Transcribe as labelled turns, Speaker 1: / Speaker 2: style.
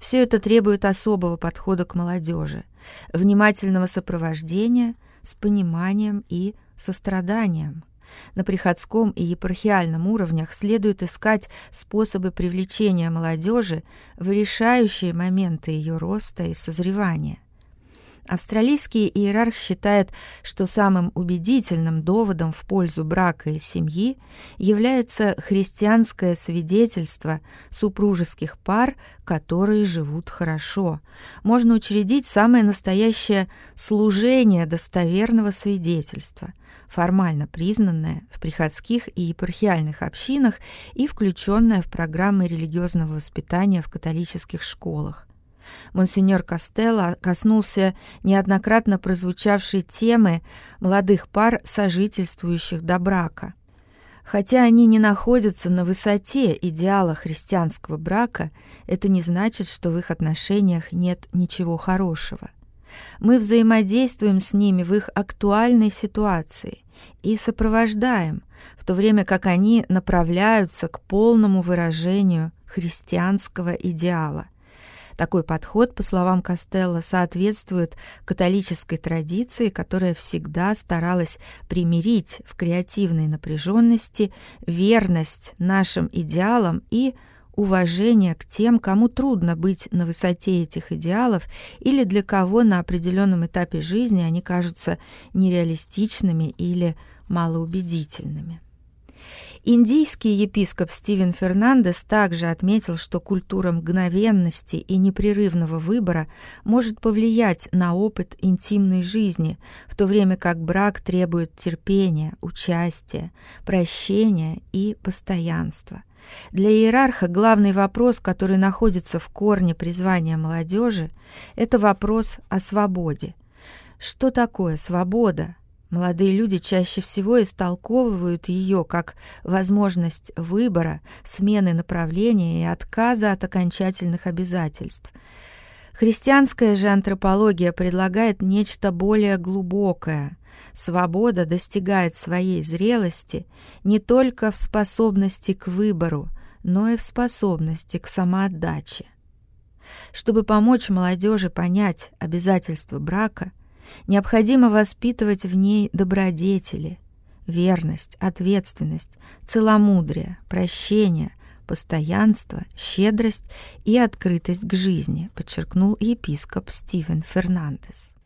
Speaker 1: Все это требует особого подхода к молодежи, внимательного сопровождения с пониманием и состраданием. На приходском и епархиальном уровнях следует искать способы привлечения молодежи в решающие моменты ее роста и созревания. Австралийский иерарх считает, что самым убедительным доводом в пользу брака и семьи является христианское свидетельство супружеских пар, которые живут хорошо. Можно учредить самое настоящее служение достоверного свидетельства, формально признанное в приходских и епархиальных общинах и включенное в программы религиозного воспитания в католических школах. Монсеньор Костелло коснулся неоднократно прозвучавшей темы молодых пар, сожительствующих до брака. Хотя они не находятся на высоте идеала христианского брака, это не значит, что в их отношениях нет ничего хорошего. Мы взаимодействуем с ними в их актуальной ситуации и сопровождаем, в то время как они направляются к полному выражению христианского идеала. Такой подход, по словам Костелло, соответствует католической традиции, которая всегда старалась примирить в креативной напряженности верность нашим идеалам и уважение к тем, кому трудно быть на высоте этих идеалов или для кого на определенном этапе жизни они кажутся нереалистичными или малоубедительными. Индийский епископ Стивен Фернандес также отметил, что культура мгновенности и непрерывного выбора может повлиять на опыт интимной жизни, в то время как брак требует терпения, участия, прощения и постоянства. Для иерарха главный вопрос, который находится в корне призвания молодежи, это вопрос о свободе. Что такое свобода? Молодые люди чаще всего истолковывают ее как возможность выбора, смены направления и отказа от окончательных обязательств. Христианская же антропология предлагает нечто более глубокое. Свобода достигает своей зрелости не только в способности к выбору, но и в способности к самоотдаче. Чтобы помочь молодежи понять обязательства брака, необходимо воспитывать в ней добродетели, верность, ответственность, целомудрие, прощение, постоянство, щедрость и открытость к жизни, подчеркнул епископ Стивен Фернандес.